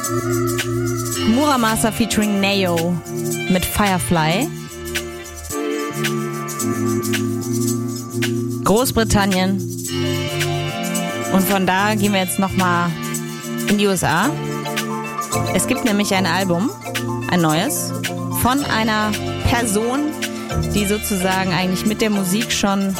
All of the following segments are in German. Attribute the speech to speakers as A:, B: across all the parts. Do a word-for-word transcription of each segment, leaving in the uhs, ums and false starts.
A: Muramasa featuring Neo mit Firefly. Großbritannien. Und von da gehen wir jetzt nochmal in die U S A. Es gibt nämlich ein Album, ein neues, von einer Person, die sozusagen eigentlich mit der Musik schon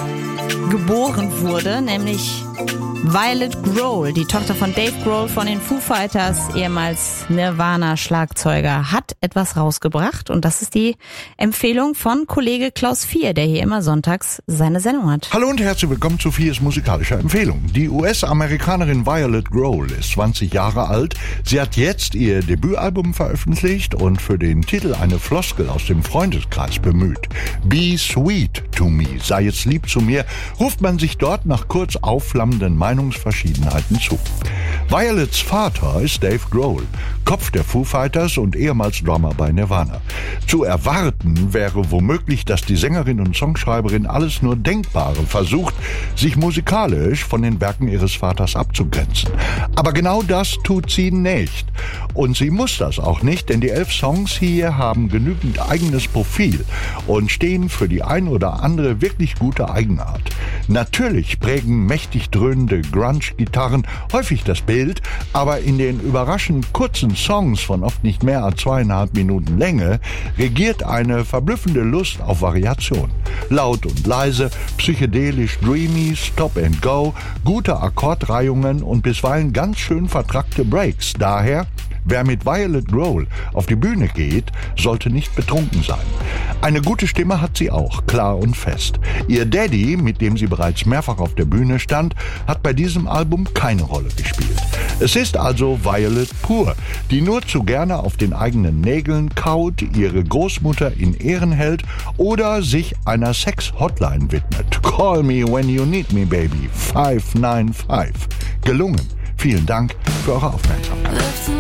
A: geboren wurde, nämlich Violet Grohl, die Tochter von Dave Grohl von den Foo Fighters, ehemals Nirvana-Schlagzeuger, hat etwas rausgebracht und das ist die Empfehlung von Kollege Klaus Vier, der hier immer sonntags seine Sendung hat.
B: Hallo und herzlich willkommen zu Viers musikalischer Empfehlung. Die U S-Amerikanerin Violet Grohl ist zwanzig Jahre alt. Sie hat jetzt ihr Debütalbum veröffentlicht und für den Titel eine Floskel aus dem Freundeskreis bemüht. Be sweet to me, sei jetzt lieb zu mir, ruft man sich dort nach kurz aufflammenden Meinungsverschiedenheiten zu. Violets Vater ist Dave Grohl, Kopf der Foo Fighters und ehemals Drummer bei Nirvana. Zu erwarten wäre womöglich, dass die Sängerin und Songschreiberin alles nur Denkbare versucht, sich musikalisch von den Werken ihres Vaters abzugrenzen. Aber genau das tut sie nicht. Und sie muss das auch nicht, denn die elf Songs hier haben genügend eigenes Profil und stehen für die ein oder andere wirklich gute Eigenart. Natürlich prägen mächtig dröhnende Grunge-Gitarren häufig das Bild, aber in den überraschend kurzen Songs von oft nicht mehr als zweieinhalb Minuten Länge regiert eine verblüffende Lust auf Variation. Laut und leise, psychedelisch dreamy, Stop and Go, gute Akkordreihungen und bisweilen ganz schön vertrackte Breaks. Daher, wer mit Violet Grohl auf die Bühne geht, sollte nicht betrunken sein. Eine gute Stimme hat sie auch, klar und fest. Ihr Daddy, mit dem sie bereits mehrfach auf der Bühne stand, hat bei diesem Album keine Rolle gespielt. Es ist also Violet pur, die nur zu gerne auf den eigenen Nägeln kaut, ihre Großmutter in Ehren hält oder sich einer Sex-Hotline widmet. Call me when you need me, baby. five nine five. Gelungen. Vielen Dank für eure Aufmerksamkeit.